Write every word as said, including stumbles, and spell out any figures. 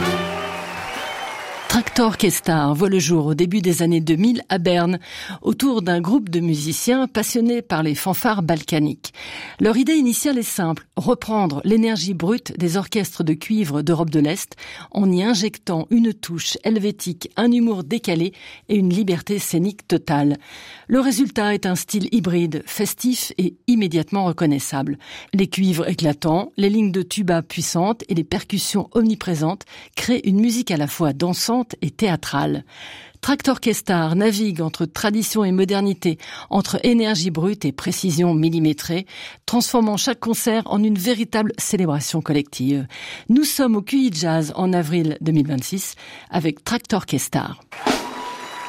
Traktor Orchestar voit le jour au début des années deux mille à Berne, autour d'un groupe de musiciens passionnés par les fanfares balkaniques. Leur idée initiale est simple, reprendre l'énergie brute des orchestres de cuivre d'Europe de l'Est en y injectant une touche helvétique, un humour décalé et une liberté scénique totale. Le résultat est un style hybride, festif et immédiatement reconnaissable. Les cuivres éclatants, les lignes de tuba puissantes et les percussions omniprésentes créent une musique à la fois dansante et théâtrale. Traktor Orchestar navigue entre tradition et modernité, entre énergie brute et précision millimétrée, transformant chaque concert en une véritable célébration collective. Nous sommes au Q I Jazz en avril deux mille vingt-six avec Traktor Orchestar.